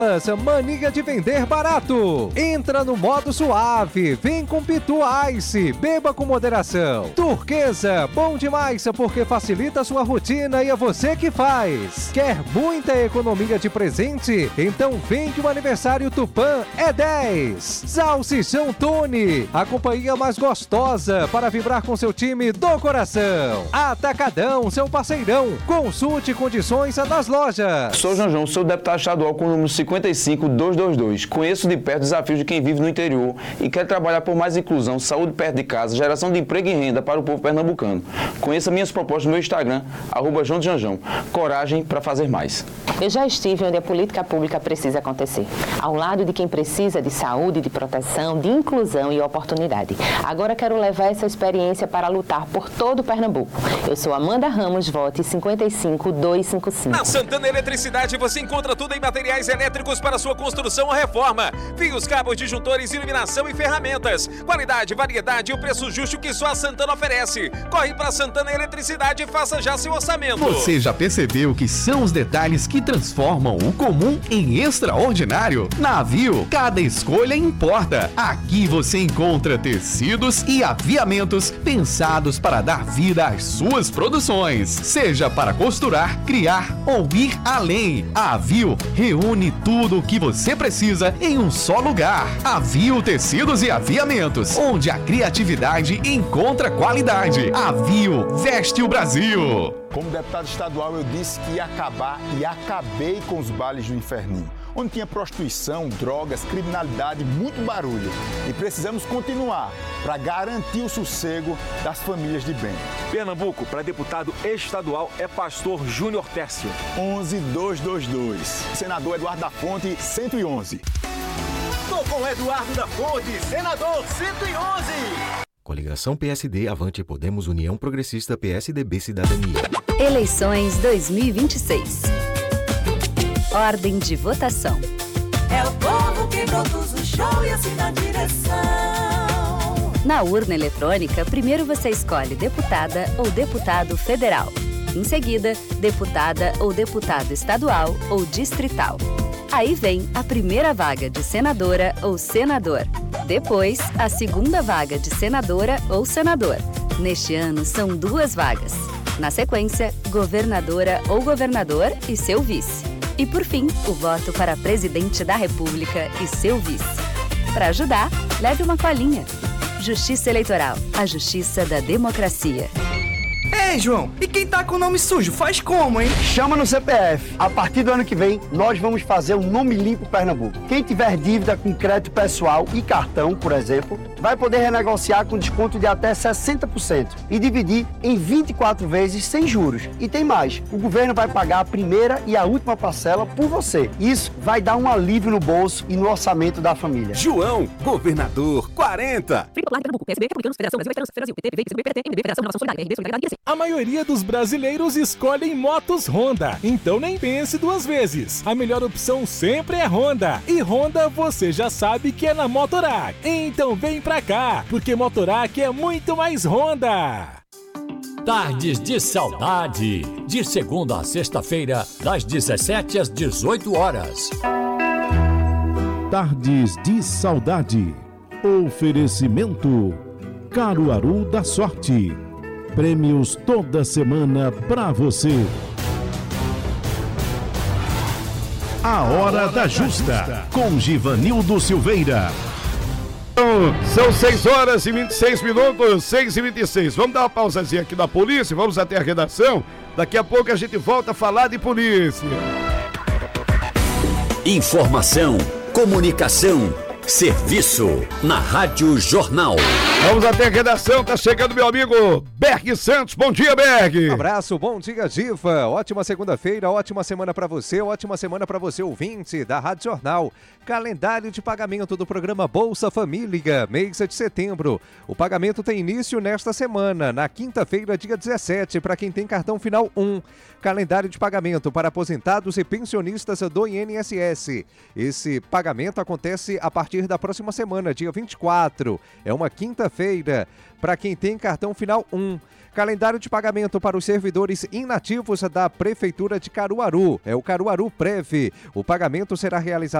Essa mania de vender barato. Entra no modo suave. Vem com Pitu Ice. Beba com moderação. Turquesa, bom demais porque facilita a sua rotina e é você que faz. Quer muita economia de presente? Então vem que o aniversário Tupã é 10. Salsichão Tony, a companhia mais gostosa para vibrar com seu time do coração. Atacadão, seu parceirão. Consulte condições das lojas. Sou Janjão, sou deputado estadual com o número 55222. Conheço de perto os desafios de quem vive no interior e quer trabalhar por mais inclusão, saúde perto de casa, geração de emprego e renda para o povo pernambucano. Conheça minhas propostas no meu Instagram, @JoãoJanjão. Coragem para fazer mais. Eu já estive onde a política pública precisa acontecer, ao lado de quem precisa de saúde, de proteção, de inclusão e oportunidade. Agora quero levar essa experiência para lutar por todo o Pernambuco. Eu sou Amanda Ramos, vote 55255. Na Santana Eletricidade você encontra tudo em materiais elétricos para sua construção ou reforma. Fios, cabos, disjuntores, iluminação e ferramentas. Qualidade, variedade e o preço justo que só a Santana oferece. Corre para Santana Eletricidade e faça já seu orçamento. Você já percebeu que são os detalhes que transformam o comum em extraordinário? Na Avio, cada escolha importa. Aqui você encontra tecidos e aviamentos pensados para dar vida às suas produções. Seja para costurar, criar ou ir além. A Avio reúne tudo o que você precisa em um só lugar. Avio Tecidos e Aviamentos, onde a criatividade encontra qualidade. Avio veste o Brasil. Como deputado estadual, eu disse que ia acabar e acabei com os bailes do inferninho, onde tinha prostituição, drogas, criminalidade, muito barulho. E precisamos continuar para garantir o sossego das famílias de bem. Pernambuco, para deputado estadual, é Pastor Júnior Tércio. 11222. Senador Eduardo da Fonte, 111. Tô com Eduardo da Fonte, senador 111. Coligação PSD, Avante, Podemos, União Progressista, PSDB, Cidadania. Eleições 2026. Ordem de votação. É o povo que produz o show e assina a direção. Na urna eletrônica, primeiro você escolhe deputada ou deputado federal. Em seguida, deputada ou deputado estadual ou distrital. Aí vem a primeira vaga de senadora ou senador. Depois, a segunda vaga de senadora ou senador. Neste ano, são 2 vagas. Na sequência, governadora ou governador e seu vice. E, por fim, o voto para presidente da República e seu vice. Para ajudar, leve uma colinha. Justiça Eleitoral, a justiça da democracia. Ei, João, e quem tá com o nome sujo, faz como, hein? Chama no CPF. A partir do ano que vem, nós vamos fazer um Nome Limpo Pernambuco. Quem tiver dívida com crédito pessoal e cartão, por exemplo, vai poder renegociar com desconto de até 60% e dividir em 24 vezes sem juros. E tem mais, o governo vai pagar a primeira e a última parcela por você. Isso vai dar um alívio no bolso e no orçamento da família. João, governador 40. A maioria dos brasileiros escolhem motos Honda, então nem pense 2 vezes. A melhor opção sempre é Honda. E Honda você já sabe que é na Motorac. Então vem pra cá, porque Motorac é muito mais Honda. Tardes de Saudade, de segunda a sexta-feira, das 17 às 18 horas. Tardes de Saudade. Oferecimento Caruaru da Sorte. Prêmios toda semana pra você. A Hora da Justa, com Givanildo Silveira. São 6 horas e 26 minutos, 6h26. Vamos dar uma pausazinha aqui da polícia, vamos até a redação. Daqui a pouco a gente volta a falar de polícia. Informação, comunicação, serviço na Rádio Jornal. Vamos até a redação, tá chegando meu amigo Berg Santos. Bom dia, Berg. Abraço, bom dia, Diva. Ótima segunda-feira, ótima semana pra você, ótima semana pra você, ouvinte da Rádio Jornal. Calendário de pagamento do programa Bolsa Família, mês de setembro. O pagamento tem início nesta semana, na quinta-feira, dia 17, para quem tem cartão final 1. Calendário de pagamento para aposentados e pensionistas do INSS. Esse pagamento acontece a partir partir da próxima semana, dia 24. É uma quinta-feira para quem tem cartão final 1. Calendário de pagamento para os servidores inativos da Prefeitura de Caruaru. É o Caruaru Prev. O pagamento será realizado